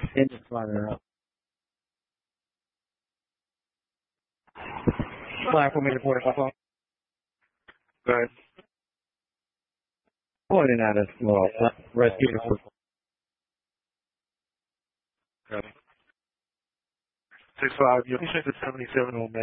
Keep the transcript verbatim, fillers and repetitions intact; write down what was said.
Engine's firing up. Flying for me to port up. Go ahead. Pointing at us, well, rescue. Six five. Your patient is seventy seven on that.